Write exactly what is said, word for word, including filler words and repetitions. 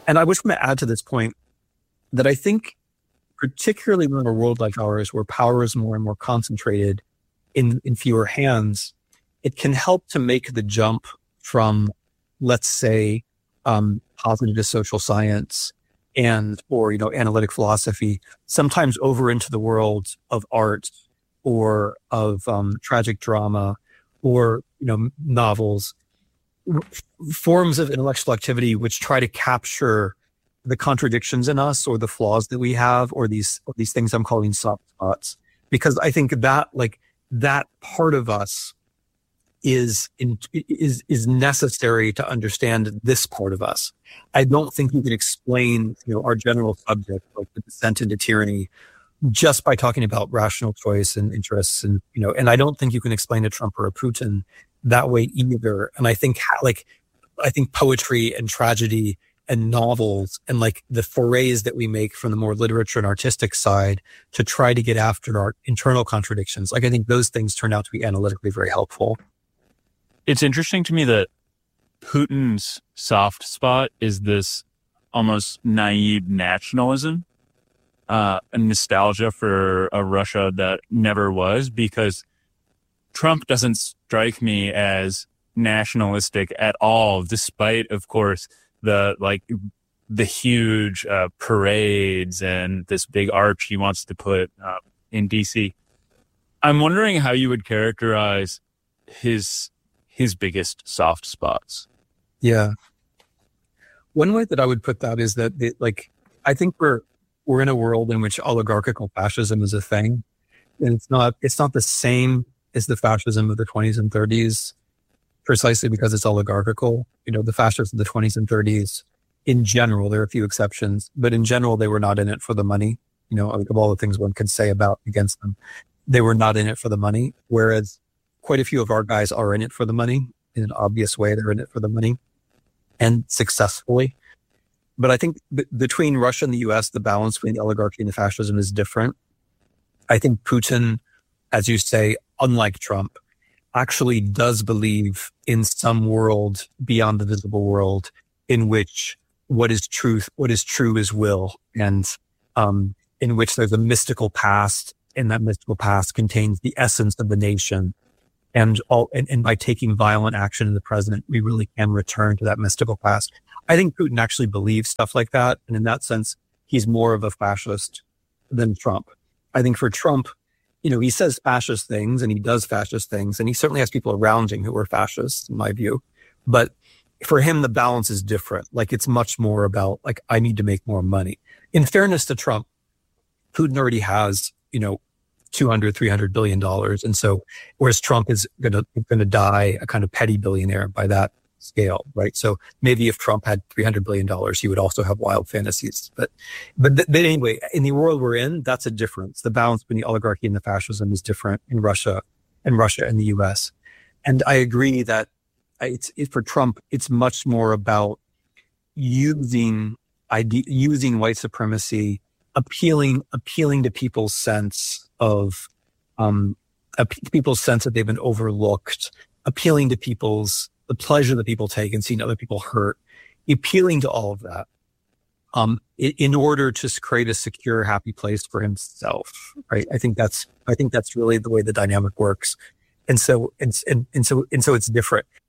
And I wish to add to this point that I think, particularly in a world like ours, where power is more and more concentrated in, in fewer hands, it can help to make the jump from, let's say, um, positive social science and, or, you know, analytic philosophy, sometimes over into the world of art or of um, tragic drama or, you know, novels, forms of intellectual activity which try to capture the contradictions in us or the flaws that we have, or these, or these things I'm calling soft spots. Because I think that, like, that part of us is in, is is necessary to understand this part of us. I don't think you can explain, you know, our general subject, like the descent into tyranny, just by talking about rational choice and interests, and, you know, and I don't think you can explain a Trump or a Putin that way either. And I think, like, I think poetry and tragedy and novels and, like, the forays that we make from the more literature and artistic side to try to get after our internal contradictions, like, I think those things turn out to be analytically very helpful. It's interesting to me that Putin's soft spot is this almost naive nationalism, uh, a nostalgia for a Russia that never was, because Trump doesn't strike me as nationalistic at all, despite, of course, the, like, the huge uh, parades and this big arch he wants to put uh, in D C. I'm wondering how you would characterize his his biggest soft spots. Yeah. One way that I would put that is that, it, like, I think we're we're in a world in which oligarchical fascism is a thing, and it's not it's not the same as the fascism of the twenties and thirties, precisely because it's oligarchical. You know, the fascists of the twenties and thirties, in general, there are a few exceptions, but in general, they were not in it for the money. You know, of all the things one can say about against them, they were not in it for the money. Whereas quite a few of our guys are in it for the money. In an obvious way, they're in it for the money, and successfully. But I think b- between Russia and the U S, the balance between the oligarchy and the fascism is different. I think Putin, as you say, unlike Trump, actually does believe in some world beyond the visible world in which what is truth, what is true is will, and um, in which there's a mystical past, and that mystical past contains the essence of the nation. And all, and, and by taking violent action in the president, we really can return to that mystical past. I think Putin actually believes stuff like that. And in that sense, he's more of a fascist than Trump. I think for Trump, you know, he says fascist things and he does fascist things. And he certainly has people around him who are fascists, in my view. But for him, the balance is different. Like, it's much more about, like, I need to make more money. In fairness to Trump, Putin already has, you know, two hundred, three hundred billion dollars. And so, whereas Trump is going to, going to die a kind of petty billionaire by that scale, right? So maybe if Trump had three hundred billion dollars, he would also have wild fantasies. But, but, th- but anyway, in the world we're in, that's a difference. The balance between the oligarchy and the fascism is different in Russia and Russia and the U S. And I agree that it's, it, for Trump, it's much more about using ide- using white supremacy, appealing, appealing to people's sense of, um, uh, people's sense that they've been overlooked, appealing to people's, the pleasure that people take in seeing other people hurt, appealing to all of that, um, in, in order to create a secure, happy place for himself, right? I think that's, I think that's really the way the dynamic works. And so, and, and, and so, and so it's different.